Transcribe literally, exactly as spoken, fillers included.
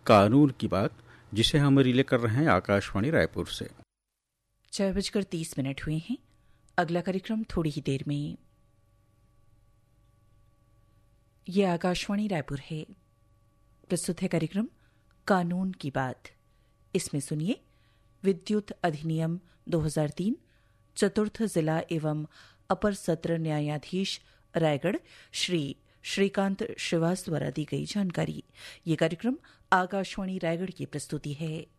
कानून की बात, जिसे हम रिले कर रहे हैं आकाशवाणी रायपुर से। छह बजकर तीस मिनट हुए हैं। अगला कार्यक्रम थोड़ी ही देर में। यह आकाशवाणी रायपुर है। प्रस्तुत है कार्यक्रम कानून की बात। इसमें सुनिए विद्युत अधिनियम दो हज़ार तीन, चतुर्थ जिला एवं अपर सत्र न्यायाधीश रायगढ़ श्री श्रीकांत श्रीवास द्वारा दी गई जानकारी। ये कार्यक्रम आकाशवाणी रायगढ़ की प्रस्तुति है।